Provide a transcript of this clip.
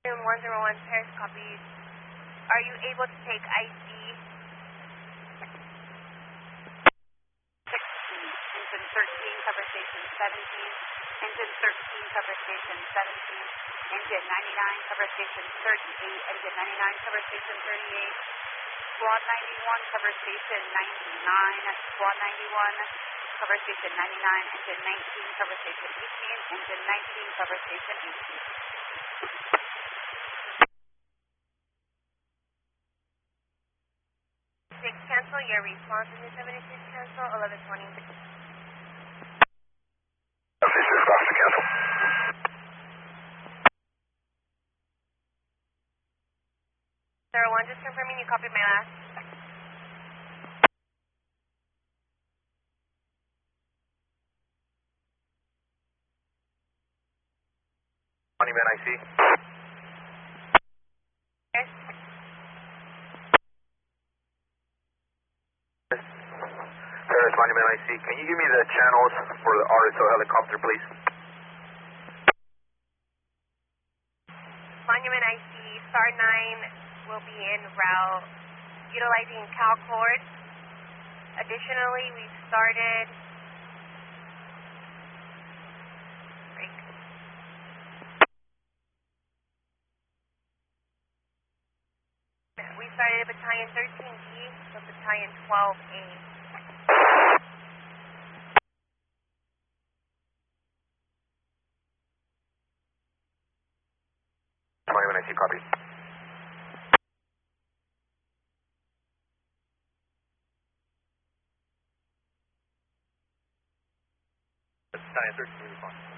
101 Paris copies. Are you able to take IC 16, engine 13, cover station 17, engine 13, cover station 17, engine 99, cover station 38, engine 99, cover station 38, squad 91, cover station 99, squad 91, cover station 99, engine 19, cover station 18, engine 19, cover station 18. Cancel your response to 76, cancel 1120. Cancel. Zero 01, just confirming you copied my last. Monument IC. Yes. Paris Monument IC. Can you give me the channels for the RSO helicopter, please? Monument IC, Star 9 will be en route utilizing CalCord. Additionally, we've started Battalion 13B, so Battalion 12A. Monument IC, copy. Battalion 13B, respond.